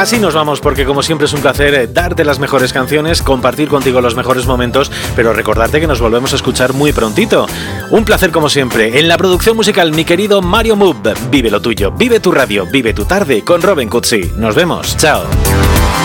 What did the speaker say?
Así nos vamos, porque como siempre es un placer darte las mejores canciones, compartir contigo los mejores momentos, pero recordarte que nos volvemos a escuchar muy prontito. Un placer como siempre. En la producción musical, mi querido Mario Moog. Vive lo tuyo, vive tu radio, vive tu tarde con Robin Cutsi. Nos vemos. Chao.